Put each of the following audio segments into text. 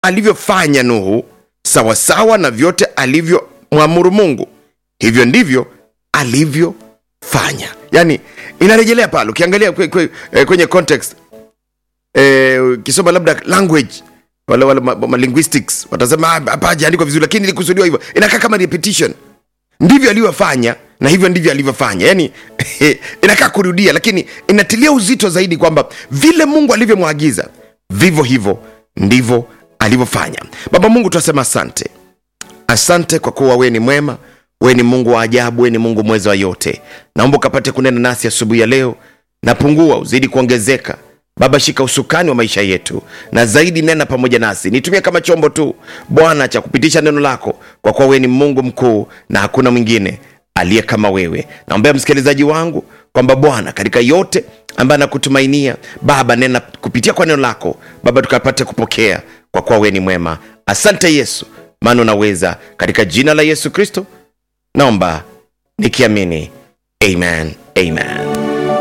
alivyofanya Nuhu, sawasawa na vyote alivyomwamuru Mungu, hivyo ndivyo alivyofanya. Yani inarejelea pale, ukiangalia kwenye context, kisoma labda language, wala linguistics watasema hapa hajaandikwa vizuri, lakini ilikusudiwa hivyo, inakaa kama repetition. Ndivyo alivyofanya na hivyo ndivyo alivyofanya. Yani inakaa kurudia, lakini inatilia uzito zaidi kwamba vile Mungu alivyomwagiza, vivyo hivyo ndivyo alivyofanya. Baba Mungu, tunasema asante. Asante kwa kuwa wewe ni mwema, wewe ni Mungu wa ajabu, wewe ni Mungu mweza wa yote. Naomba ukapate kunena nasi asubuhi ya leo, na pungua uzidi kuongezeka. Baba, shika usukani wa maisha yetu, na zaidi nena pamoja nasi. Nitumie kama chombo tu Bwana cha kupitisha neno lako, kwa kuwa wewe ni Mungu mkuu na hakuna mwingine aliye kama wewe. Naomba msikilizaji wangu kwamba Bwana, katika yote ambaye anakutumainia, Baba, nena kupitia kwa neno lako Baba, tukapate kupokea, kwa kuwa wewe ni mwema. Asante Yesu, maana unaweza. Katika jina la Yesu Kristo naomba nikiamini, amen, amen.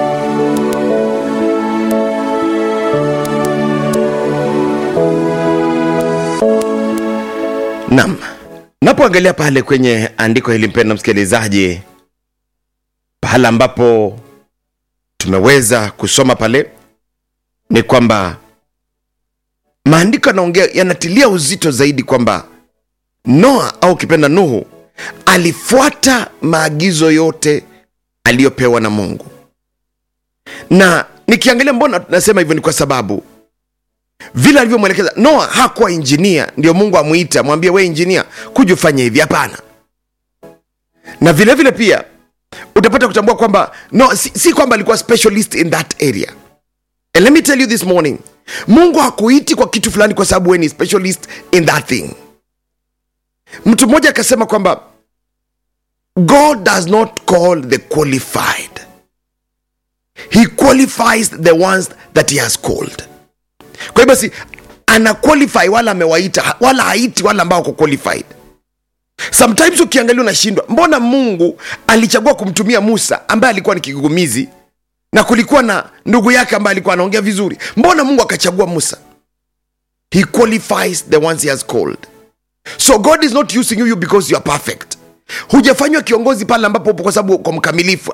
Naam, napoangalia pale kwenye andiko hili, mpendwa msikilizaji, pale ambapo tumeweza kusoma pale, ni kwamba maandiko yanaongea, yanatilia uzito zaidi kwamba Noa au kipenda Nuhu alifuata maagizo yote aliyopewa na Mungu. Na nikiangalia mbona nasema hivyo, ni kwa sababu vile alivyomwelekeza Noa, hakuwa engineer ndio Mungu amuita mwambie wewe engineer kuja ufanye hivi, hapana. Na vile vile pia utapata kutambua kwamba no, si kwamba alikuwa specialist in that area. And let me tell you this morning, Mungu hakuiti kwa kitu fulani kwa sababu wewe ni specialist in that thing. Mtu mmoja akasema kwamba God does not call the qualified, he qualifies the ones that he has called. Kwa hiyo basi ana qualify wala amewaita, wala haiti wala ambao wako qualified. Sometimes ukiangalia unashindwa, mbona Mungu alichagua kumtumia Musa ambaye alikuwa ni kigugumizi, na kulikuwa na ndugu yake ambaye alikuwa anaongea vizuri? Mbona Mungu akachagua Musa? He qualifies the ones he has called. So God is not using you because you are perfect. Hujafanywa kiongozi pale ambapo upo kwa sababu uko mkamilifu.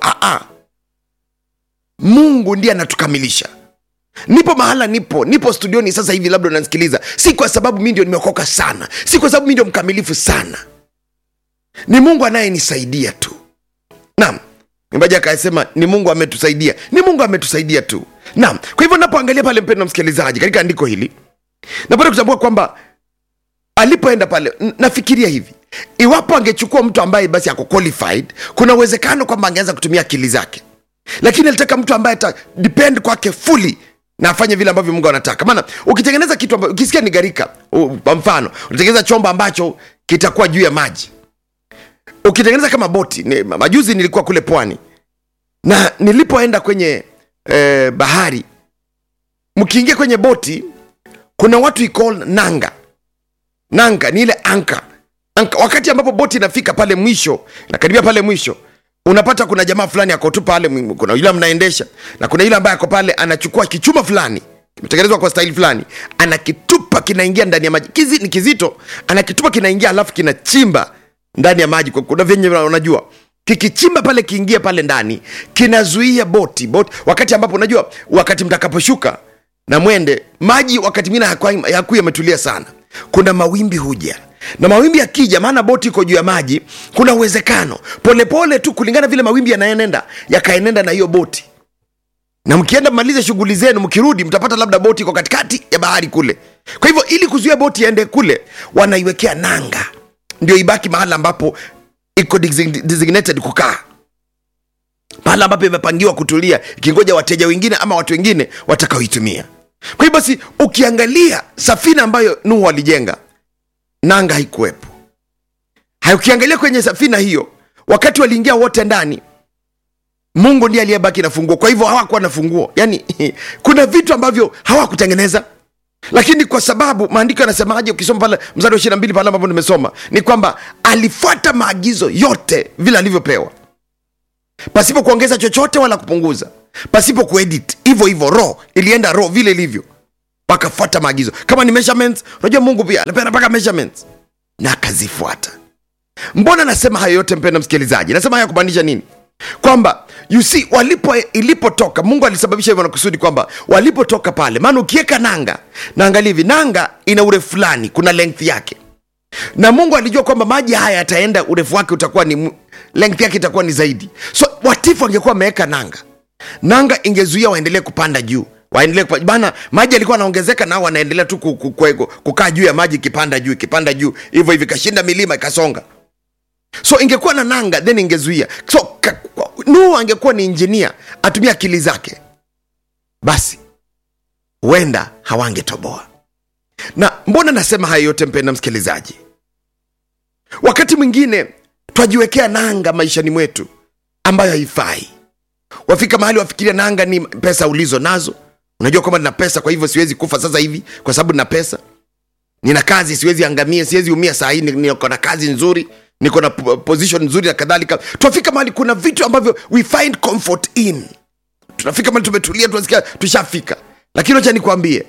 Mungu ndiye anatukamilisha. Nipo mahala nipo studioni sasa hivi, labda unanisikiliza, si kwa sababu mimi ndio nimeokoka sana, si kwa sababu mimi ndio mkamilifu sana. Ni Mungu anayenisaidia tu. Naam, mbaja akasema ni Mungu ametusaidia. Ni Mungu ametusaidia tu. Naam, kwa hivyo napoangalia pale, mpendwa msikilizaji, katika andiko hili napata kutambua kwamba alipoenda pale, nafikiria hivi, iwapo angechukua mtu ambaye basi ako qualified, kuna uwezekano kwamba angeanza kutumia akili zake. Lakini alitaka mtu ambaye ata depend kwake fully na afanye vile ambavyo Mungu anataka. Maana ukitengeneza kitu ambacho ukisikia ni garika, kwa mfano unatengeneza chombo ambacho kitakuwa juu ya maji, ukitengeneza kama boti. Majuzi nilikuwa kule pwani, na nilipoenda kwenye bahari, mkiingia kwenye boti kuna watu call nanga ni ile anka. Wakati ambapo boti inafika pale mwisho, inakaribia pale mwisho, unapata kuna jamaa fulani ako tu pale, kuna yule mnaendesha, na kuna yule ambaye ako pale anachukua kichuma fulani kimetengenezwa kwa style fulani, anakitupa, kinaingia ndani ya maji. Ni kizito, anakitupa, kinaingia, alafu kinachimba ndani ya maji. Kuna venye unajua, kikichimba pale, kiingia pale ndani, kinazuia boti. Wakati ambapo unajua, wakati mtakaposhuka na mwende, maji wakati mwingine hayakuwa yametulia sana, kuna mawimbi huja, na mawimbi yakija, maana boti iko juu ya maji, kuna uwezekano polepole tu, kulingana vile mawimbi yakaenenda na hiyo boti, na mkienda malize shughuli zenu, mkirudi mtapata labda boti iko katikati ya bahari kule. Kwa hivyo ili kuzuia boti iende kule, wanaiwekea nanga ndio ibaki mahala ambapo iko designated kukaa, mahala ambapo imepangiwa kutulia, ikingoja wateja wengine ama watu wengine watakaoitumia. Kwa hivyo basi ukiangalia safina ambayo Nuhu alijenga, nanga haikuwepo. Ukiangalia kwenye safina hiyo, wakati waliingia wote ndani, Mungu ndiye aliyebaki na funguo. Kwa hivyo hawakuwa na funguo. Yani kuna vitu ambavyo hawakutengeneza, lakini kwa sababu maandiko yanasemaje, ukisoma pale mstari wa 22 pale ambapo nimesoma, ni kwamba alifuata maagizo yote vile alivyopewa, pasipo kuongeza chochote wala kupunguza, pasipo kuedit. Hivyo raw ilienda raw vile ilivyo. wakafuata maagizo. Kama ni measurements, unajua Mungu pia anapenda mpaka measurements, na akazifuata. Mbona nasema hayo yote mpendwa msikilizaji? Nasema haya kumaanisha nini? Kwamba you see, ilipotoka, Mungu alisababisha hivyo na kusudi kwamba walipotoka pale, maana ukiweka nanga, na angalia hivi, nanga ina urefu fulani, kuna length yake, na Mungu alijua kwamba maji haya yataenda, urefu wake utakuwa ni, length yake itakuwa ni zaidi. So watifu angekuwa ameweka nanga ingezuia waendelee kupanda juu, bana maji yalikuwa yanaongezeka, nao wanaendelea tu kukaa juu ya maji, kipanda juu hivyo hivi, kashinda milima ikasonga. So ingekuwa na nanga, then ingezuia. So Nuhu angekuwa ni engineer, atumia akili zake, basi huenda hawangetoboa. Na mbona nasema hayo yote mpendwa msikilizaji? Wakati mwingine twajiwekea nanga maishani mwetu ambayo haifai. Wafika mahali wafikiria nanga ni pesa ulizo nazo. Unajua kwamba nina pesa, kwa hivyo siwezi kufa sasa hivi kwa sababu nina pesa. Nina kazi, siwezi angamia, siwezi umia saa hii, niko na kazi nzuri, niko na position nzuri na kadhalika. Tunafika mahali kuna vitu ambavyo we find comfort in. Tunafika mahali tumetulia, tunasikia tushafika. Lakini acha nikwambie,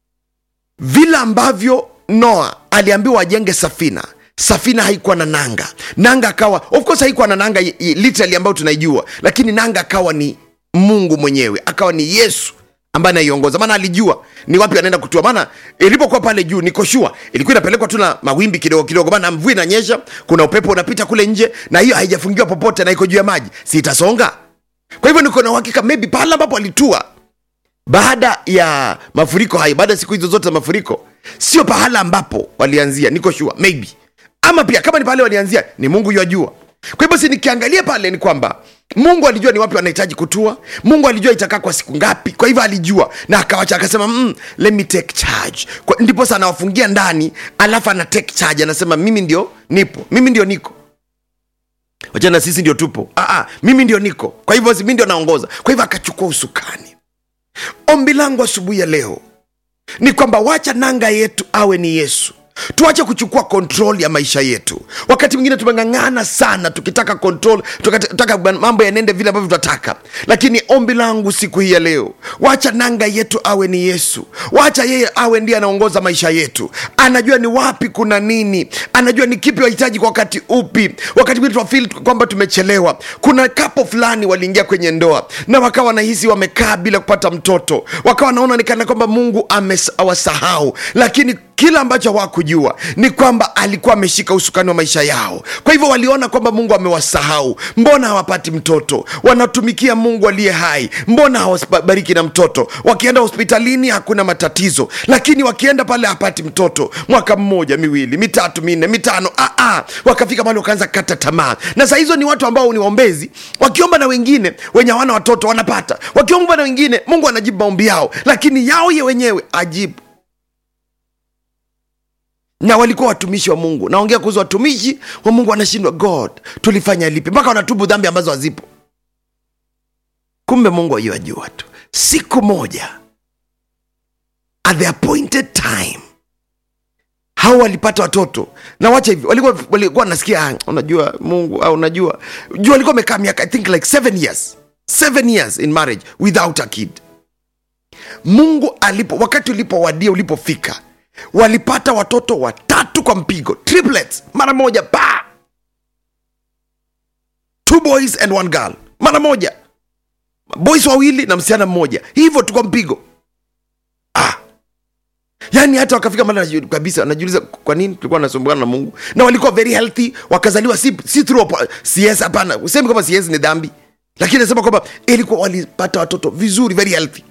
vile ambavyo Noah aliambiwa ajenge safina haikuwa na nanga akawa, of course haikuwa na nanga literally ambayo tunaijua, lakini nanga akawa ni Mungu mwenyewe, akawa ni Yesu ambaye anaiongoza. Maana alijua ni wapi anaenda kutua. Maana ilipokuwa pale juu, niko sure ilikuwa inapelekwa tu na mawimbi kidogo, maana mvua inanyesha, kuna upepo unapita kule nje, na hiyo haijafungiwa popote na iko juu ya maji, si itasonga? Kwa hivyo niko na uhakika maybe pale ambapo alitua baada ya mafuriko hayo, baada ya siku hizo zote za mafuriko, sio pahala ambapo walianzia, niko sure maybe. Ama pia kama ni pale walianzia, ni Mungu yajua. Kwa hivyo si nikiangalia pale ni kwamba Mungu alijua ni wapi wanahitaji kutua. Mungu alijua itakaa kwa siku ngapi. Kwa hivyo alijua, na akawacha, akasema let me take charge. Ndipo sana wafungia ndani, alafu ana take charge, anasema mimi ndio niko. Wacha na sisi ndio tupo. Mimi ndio niko. Kwa hivyo mimi ndio naongoza. Kwa hivyo akachukua usukani. Ombi langu asubuhi ya leo ni kwamba wacha nanga yetu awe ni Yesu. Tuache kuchukua control ya maisha yetu. Wakati mwingine tumeng'ang'ana sana tukitaka control, tukataka mambo yanende vile ambavyo tunataka. Lakini ombi langu siku hii ya leo, wacha nanga yetu awe ni Yesu. Wacha yeye awe ndiye anaongoza maisha yetu. Anajua ni wapi kuna nini, anajua ni kipi wahitaji kwa wakati upi. Wakati mwingine tunafeel kwamba tumechelewa. Kuna couple fulani waliingia kwenye ndoa na wakawa nahisi wamekaa bila kupata mtoto, wakawa naona ni kana kwamba Mungu amewasahau. Lakini kila ambacho hawakujua ni kwamba alikuwa ameshika usukani wa maisha yao. Kwa hivyo waliona kwamba Mungu amewasahau. Mbona hawapati mtoto? Wanatumikia Mungu aliye hai, mbona hawabariki na mtoto? Wakienda hospitalini hakuna matatizo, lakini wakienda pale hapati mtoto. Mwaka mmoja, miwili, mitatu, minne, mitano, wakafika mahali wakaanza kata tamaa. Na saa hizo ni watu ambao ni waombezi, wakiomba na wengine wenye hawana watoto wanapata, wakiomba na wengine Mungu anajibu maombi yao, lakini yao ye wenyewe ajibu. Na walikuwa watumishi wa Mungu. Naongea kuhusu watumishi wa Mungu wanashindwa, God, tulifanya lipi? Mpaka wanatubu dhambi ambazo hazipo. Kumbe Mungu ayajua tu. Siku moja, at the appointed time, hao walipata watoto. Na wacha hivi, walikuwa nasikia, unajua Mungu, au unajua, walikuwa wamekaa miaka, I think like 7 years in marriage without a kid. Mungu wakati ulipofika, walipata watoto 3 kwa mpigo, triplets, mara moja, 2 boys and 1 girl, mara moja, boys 2 na msichana mmoja, hivyo tu kwa mpigo. Yani hata wakafika mahali kabisa anajiuliza kwa nini tulikuwa tunasumbuana na Mungu. Na walikuwa very healthy, wakazaliwa si through CS, hapana. Useme kama CS ni dhambi, lakini nasema kwamba ilikuwa walipata watoto vizuri, very healthy.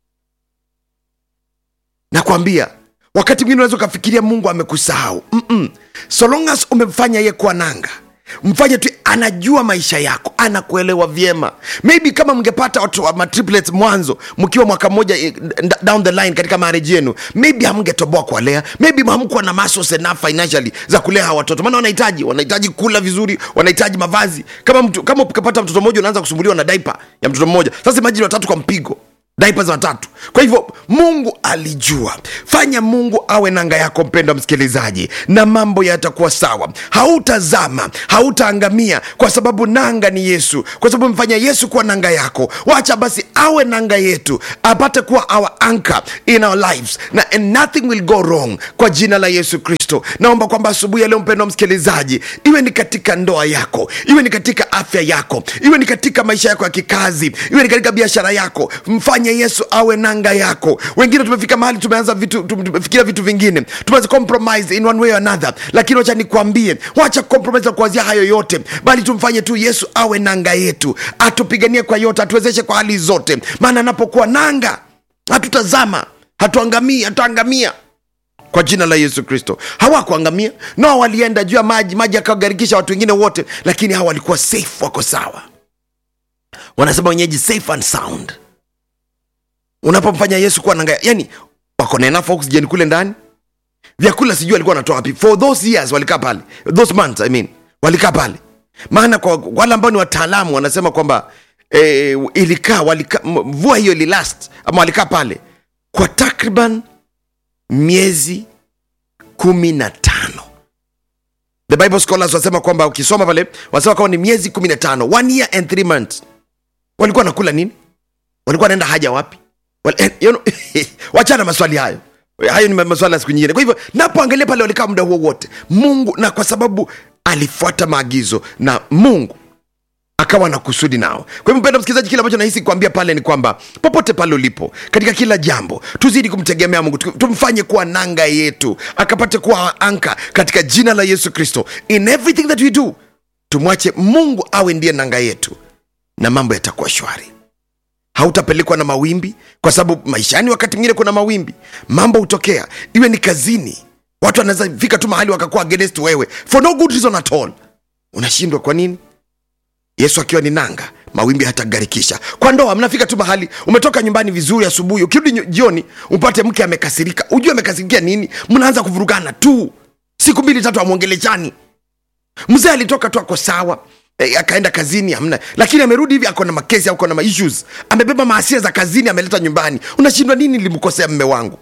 Nakwambia, wakati mwingine unaweza kufikiria Mungu amekusahau. So long as umemfanya yeye kwa nanga, mfanye tu, anajua maisha yako, anakuelewa vyema. Maybe kama mngepata watu wa triplets mwanzo, mkiwa mwaka mmoja down the line katika marriage yenu, maybe hamngetoboa kwa lea, maybe hamkuwa na muscles enough financially za kulea watoto. Maana wanahitaji kula vizuri, wanahitaji mavazi. Kama ukipata mtoto mmoja unaanza kusumbuliwa na diaper ya mtoto mmoja. Sasa imagine 3 kwa mpigo. diapers watatu. Kwa hivyo Mungu alijua. Fanya Mungu awe nanga yako, mpendwa msikilizaji, na mambo yatakuwa sawa. Hautazama, hautaangamia, kwa sababu nanga ni Yesu. Kwa sababu mfanya Yesu kuwa nanga yako, wacha basi awe nanga yetu, apate kuwa our anchor in our lives, and nothing will go wrong, kwa jina la Yesu Kristo. Naomba kwamba asubuhi ya leo, mpendwa msikilizaji, iwe ni katika ndoa yako, iwe ni katika afya yako, iwe ni katika maisha yako ya kikazi, iwe ni katika biashara yako, mfanye Yesu awe nanga yako. Wengine tumefika mahali tumeanza tumefikiria vitu vingine, tumeanza compromise in one way or another, lakini wacha nikwambie, wacha compromise kuanzia hayo yote, bali tumfanye tu Yesu awe nanga yetu, atupiganie kwa yote, atuwezeshe kwa hali zote, maana anapokuwa nanga, hatutazama, hatuangamia kwa jina la Yesu Kristo. Hawakuangamia, no, walienda juu ya maji yakagarikisha watu wengine wote, lakini hawa walikuwa safe, wako sawa. Wanasema wenyeji safe and sound. Unapomfanya Yesu kuwa nanga, yani wako na enough oxygen kule ndani. Vyakula sijui alikuwa anatoa wapi. For those years walikaa pale, those months walikaa pale. Maana kwa wale ambao ni wataalamu wanasema kwamba mvua hiyo ililast, ama walikaa pale kwa takriban miezi 15. The Bible scholars wasema kwamba ukisoma pale wasema kwamba ni miezi 15, 1 year and 3 months. Walikuwa nakula nini? Walikuwa naenda haja wapi? Wachana maswali hayo ni maswali ya siku nyingine. Kwa hivyo napoangalia pale walikaa muda huo wote, Mungu, na kwa sababu alifuata maagizo, na Mungu akawa na kusudi nao. Kwa hivyo mpendwa msikilizaji, kile ambacho nahisi kuambia pale ni kwamba popote pale ulipo, katika kila jambo, tuzidi kumtegemea Mungu, tumfanye kuwa nanga yetu, akapate kuwa anka katika jina la Yesu Kristo. In everything that we do, tumwache Mungu awe ndiye nanga yetu, na mambo yatakuwa shwari. Hautapelekwa na mawimbi, kwa sababu maishani wakati mwingine kuna mawimbi, mambo hutokea. Iwe ni kazini, watu wanaweza fika tu mahali wakakuwa against wewe for no good reason at all. Unashindwa kwa nini? Yesu akiwa ni nanga, mawimbi hatagarikisha. Kwa ndoa, mnafika tu mahali, umetoka nyumbani vizuri asubuhi, ukirudi jioni upate mke amekasirika. Ujue amekasirikia nini? Mnaanza kuvurugana tu, siku 2-3 amuongeleshani. Mzee alitoka tu ako sawa, akaenda kazini hamna, lakini amerudi hivi ako na makesi, ako na issues, amebeba mahasira za kazini, ameleta nyumbani. Unashindwa nini? Nilimkosea mume wangu.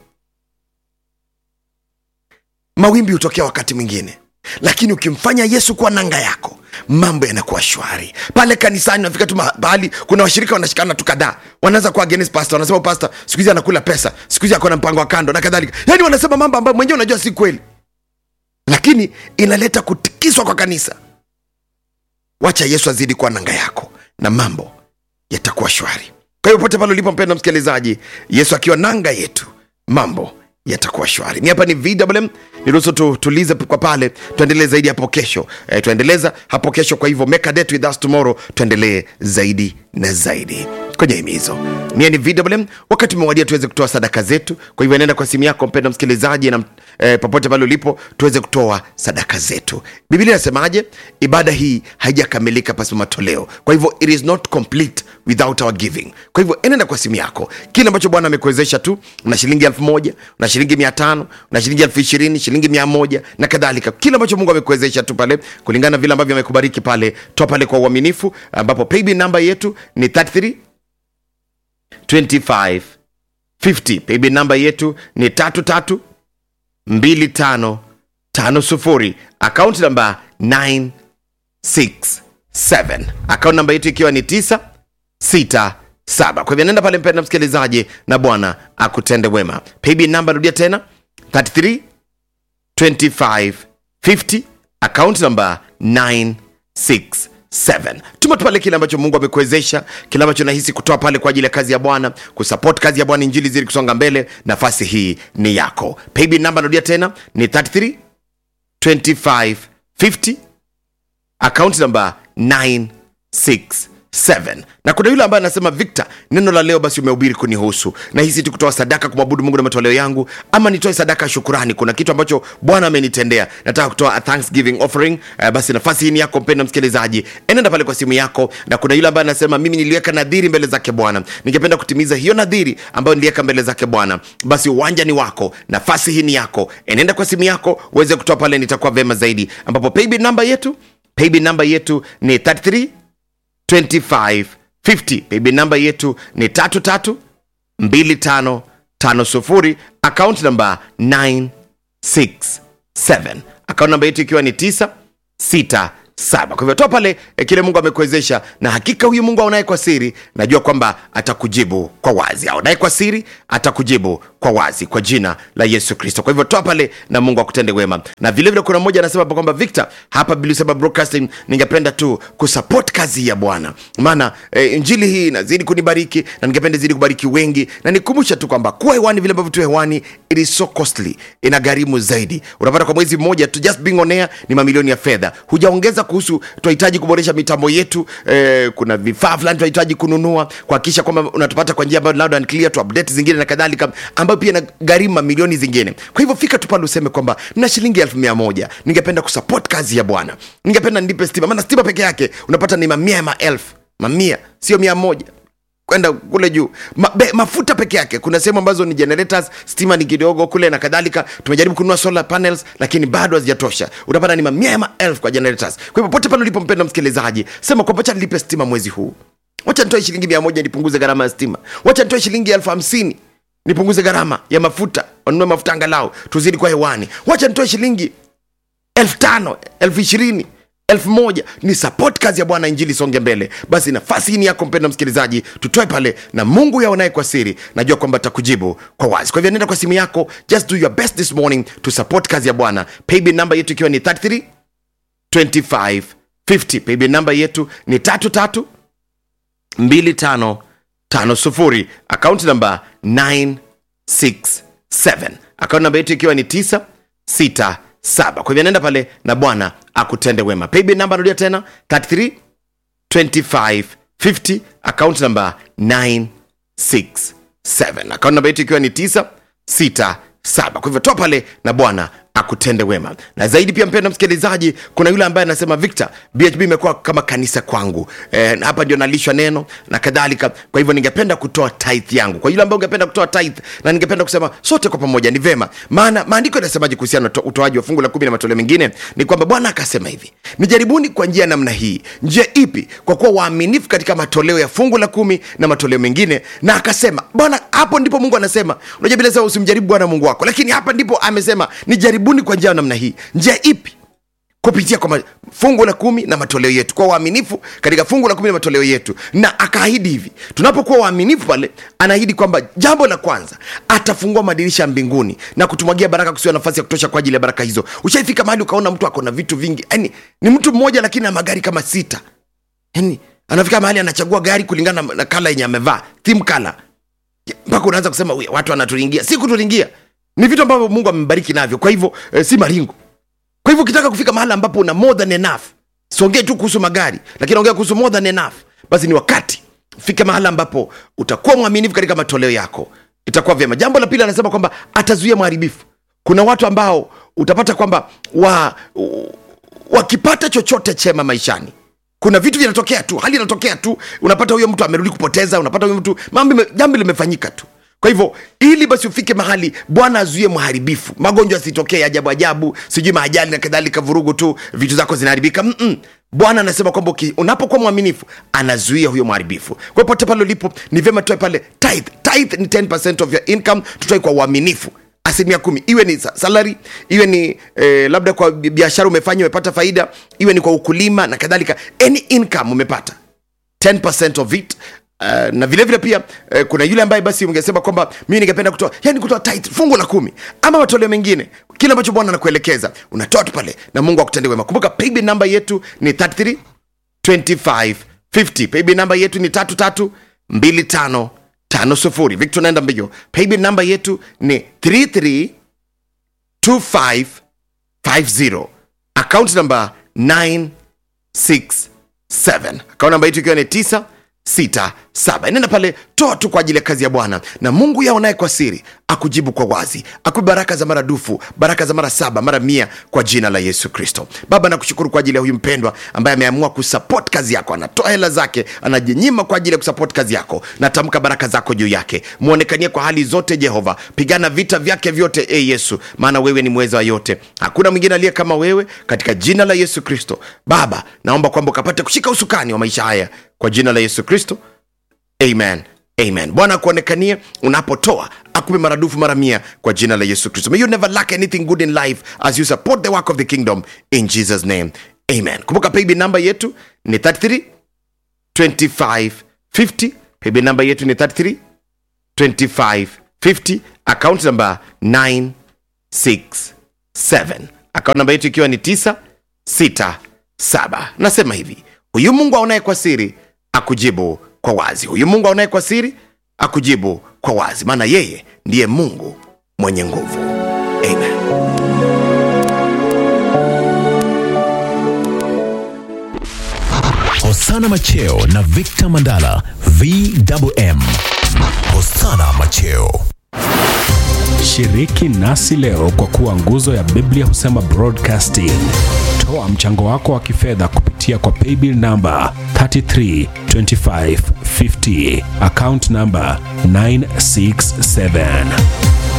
Mawimbi hutokea wakati mwingine, lakini ukimfanya Yesu kuwa nanga yako, mambo yanakuwa shwari. Pale kanisani nafika tu mahali kuna washirika wanashikana tu kadhaa, wanaanza kuwa against pastor, wanasema pastor siku hizi anakula pesa, siku hizi akona mpango wa kando na kadhalika. Yani wanasema mambo ambayo mwenyewe unajua si kweli, lakini inaleta kutikiswa kwa kanisa. Wacha Yesu azidi kuwa nanga yako, na mambo yatakuwa shwari. Kwa hiyo pote pale ulipo mpendwa msikilizaji, Yesu akiwa nanga yetu, mambo yatakuwa shwari. Ni hapa ni VMM, niruhusu tulize kwa pale, tuendelee zaidi hapo kesho. Tuendeleza hapo kesho, kwa hivyo make a date with us tomorrow, tuendelee zaidi na zaidi kwenye himizo. Mimi ni VMM, wakati umewadia tuweze kutoa sadaka zetu. Kwa hivyo nenda kwa simu yako mpendwa msikilizaji, na popote pale ulipo tuweze kutoa sadaka zetu. Biblia inasemaje? Ibada hii haijakamilika pasipo matoleo. Kwa hivyo it is not complete without our giving. Kwa hivyo nenda kwa simu yako, kile ambacho Bwana amekuwezesha tu, una shilingi 1000, una shilingi 500, una shilingi 20,000, shilingi 100 na kadhalika. Kile ambacho Mungu amekuwezesha tu pale, kulingana na vile ambavyo amekubariki pale, toa pale kwa uaminifu, ambapo paybill number yetu ni 332550. Paybill number yetu ni 332550. Account number 967. Account number yetu ikiwa ni 967. Kwa hivyo nenda pale mpendwa msikilizaji, na Bwana akutende wema. Paybill number, rudia tena, 332550. Account number 967. Tuma pale kile ambacho Mungu amekuwezesha, kile ambacho nahisi kutoa pale kwa ajili ya kazi ya Bwana, kusupport kazi ya Bwana, injili zili kusonga mbele. Nafasi hii ni yako. Paybill number, rudia tena, ni 332550. Account number 967. Na kuna yule ambaye anasema, Victor, neno la leo basi umehubiri kunihusu. Na hisi tu kutoa sadaka kumwabudu Mungu na matoleo yangu, ama nitoe sadaka shukrani. Kuna kitu ambacho Bwana amenitendea, nataka kutoa a thanksgiving offering. Basi nafasi hii ni yako mpendwa msikilizaji. Enenda pale kwa simu yako. Na kuna yule ambaye anasema, mimi niliweka nadhiri mbele zake Bwana, ningependa kutimiza hiyo nadhiri ambayo niliweka mbele zake Bwana. Basi uwanja ni wako, nafasi hii ni yako. Enenda kwa simu yako uweze kutoa pale, nitakuwa vema zaidi. Ambapo paybill number yetu ni 332550. Paybill number yetu ni 332550. 2550, account number 967, account number yetu ikiwa ni 967. Kwa hivyo toa pale kile Mungu amekuwezesha, na hakika huyu Mungu aonaye kwa siri, najua kwamba atakujibu kwa wazi. Aonaye kwa siri atakujibu kwa wazi, kwa jina la Yesu Kristo. Kwa hivyo toa pale na Mungu akutende wema. Na vile vile kuna mmoja anasema kwamba Victor, hapa Bilusaba Broadcasting, ningependa tu kusupport kazi ya Bwana, maana injili hii inazidi kunibariki na ningependa zidi kubariki wengi, na nikumbusha tu kwamba kuwa hewani vile ambavyo tu hewani, it is so costly, inagharimu zaidi. Unapata kwa mwezi mmoja tu just being on air ni mamilioni ya fedha. Hujaongeza kuhusu tunahitaji kuboresha mitambo yetu, kuna vifaa fulani tunahitaji kununua, kuhakikisha kwamba unatupata kwa njia ambayo loud and clear, to update zingine na kadhalika, ambayo pia na gharimu milioni zingine. Kwa hivyo fika tu pale useme kwamba na shilingi 1,100 ningependa kusupport kazi ya Bwana, ningependa nipe stima, maana stima peke yake unapata ni mamia maelfu, mamia sio 100 kwenda kule juu. Mafuta peke yake, kuna sehemu ambazo ni generators, stima ni kidogo kule na kadhalika. Tumejaribu kununua solar panels lakini bado hazijatosha, utapata ni mamia maelfu kwa generators. Kwa hivyo pote pale ulipo mpenda msikilizaji, sema kwamba acha nilipe stima mwezi huu, wacha nitoe shilingi 100 nipunguze gharama ya stima, wacha nitoe shilingi 50,000 nipunguze gharama ya mafuta, wanunue mafuta angalau tuzidi kwa hewani, wacha nitoe shilingi 5,000, 20,000, 1,000 ni support kazi ya Bwana, injili songe mbele. Basi nafasi hii ni yako mpenda msikilizaji, tutoe pale na Mungu yaonaye kwa siri, najua kwamba atakujibu kwa wazi. Kwa hivyo nenda kwa simu yako, just do your best this morning to support kazi ya Bwana. Paybill number yetu ikiwa ni 332550, paybill number yetu ni 332550, account number 967, account number yetu ikiwa ni 967. Kwa hivyo nenda pale na Bwana akutende wema. Paybill number narudia tena 332550, account number 967, account number yetu ikiwa ni 967. Kwa hivyo toa pale na Bwana akutende wema. Na zaidi pia mpenda msikilizaji, kuna yule ambaye anasema Victor, BHB imekuwa kama kanisa kwangu, hapa ndio nalishwa neno na kadhalika, kwa hivyo ningependa kutoa tithe yangu. Kwa yule ambaye ungependa kutoa tithe, na ningependa kusema sote kwa pamoja ni vema, maana maandiko yanasemaje kuhusiana na utoaji wa fungu la 10 na matoleo mengine? Ni kwamba Bwana akasema hivi, nijaribuni kwa njia namna hii. Njia ipi? Kwa kuwa waaminifu katika matoleo ya fungu la 10 na matoleo mengine. Na akasema Bwana, hapo ndipo Mungu anasema, unajua bila sababu usimjaribu Bwana Mungu wako, lakini hapa ndipo amesema nijaribuni kwa njia namna hii. Njia ipi? Kupitia kwa fungu la 10 na matoleo yetu, kwa waaminifu katika fungu la 10 na matoleo yetu. Na akaahidi hivi, tunapokuwa waaminifu pale, anaahidi kwamba jambo la kwanza, atafungua madirisha ya mbinguni na kutumwagia baraka kusiwa nafasi ya kutosha kwa ajili ya baraka hizo. Ushaifika mahali ukaona mtu akona vitu vingi, yani ni mtu mmoja lakini na magari kama 6, yani anafika mahali anachagua gari kulingana na kala yenye amevaa, theme color, mpaka unaanza kusema watu wanaturingia. Si kuturingia, ni vitu ambavyo Mungu amebariki navyo. Kwa hivyo si maringo. Kwa hivyo ukitaka kufika mahali ambapo una more than enough, siongee tu kuhusu magari, lakini ongea kuhusu more than enough, basi ni wakati ufike mahali ambapo utakuwa mwaminifu katika matoleo yako, itakuwa vyema. Jambo la pili anasema kwamba atazuia maharibifu. Kuna watu ambao utapata kwamba wakipata chochote chema maishani, kuna vitu vinatokea tu, hali inatokea tu, unapata huyo mtu amerudi kupoteza, unapata huyo mtu jambo limefanyika tu. Kwa hivyo ili basi ufike mahali Bwana azuie maharibifu, magonjwa sitokee ajabu ajabu, sijui maajali na kadhalika, vurugu tu, vitu zako zinaharibika. Bwana anasema kwamba unapokuwa mwaminifu anazuia huyo maharibifu. Kwa hiyo pote pale ulipo ni vyema tuwe pale tithe. Tithe ni 10% of your income, tutoe kwa uaminifu. 10%, iwe ni salary, iwe ni labda kwa biashara umefanya umepata faida, iwe ni kwa ukulima na kadhalika, any income umepata 10% of it. Na vile vile pia kuna yule ambaye basi ungesema kwamba mimi ningependa kutoa, yani kutoa tithe, fungu la 10 ama matoleo mengine, kile ambacho Bwana anakuelekeza unatoa tu pale na Mungu akutende wema. Kumbuka paybill number yetu ni 332550, paybill number yetu ni 332550. Victor naenda mbio. Paybill number yetu ni 332550, account number 967, account number yetu ikiwa ni 967. Nenda pale, toa tu kwa ajili ya kazi ya Bwana, na Mungu yaonaye kwa siri akujibu kwa wazi, akupe baraka za maradufu, baraka za mara 7 mara 100 kwa jina la Yesu Kristo. Baba, nakushukuru kwa ajili ya huyu mpendwa ambaye ameamua kusupport kazi yako, anatoa hela zake, anajinyima kwa ajili ya kusupport kazi yako. Natamka baraka zako juu yake, muonekanie kwa hali zote Jehova, pigana vita vyake vyote Yesu, maana wewe ni mweza wa yote, hakuna mwingine aliye kama wewe, katika jina la Yesu Kristo. Baba, naomba kwamba ukapate kushika usukani wa maisha haya kwa jina la Yesu Kristo. Amen Amen. Bwana kuonekanie unapotoa, akupe maradufu mara 100 kwa jina la Yesu Kristo. May you never lack anything good in life as you support the work of the kingdom in Jesus name. Amen. Kumbuka paybill number yetu ni 33 25 50. Paybill number yetu ni 33 25 50. Account number 967. Account number yetu ikiwa ni 967. Nasema hivi, huyu Mungu aonaye kwa siri akujibu kwa wazi. Huyu Mungu aonaye kwa siri akujibu kwa wazi, maana yeye ndiye Mungu mwenye nguvu. Amen. Hosana Macheo na Victor Mandala, VMM. Hosana Macheo. Shiriki nasi leo kwa kuwa nguzo ya Biblia Husema Broadcasting. Toa mchango wako wa kifedha kupitia kwa paybill number 332550, account number 967.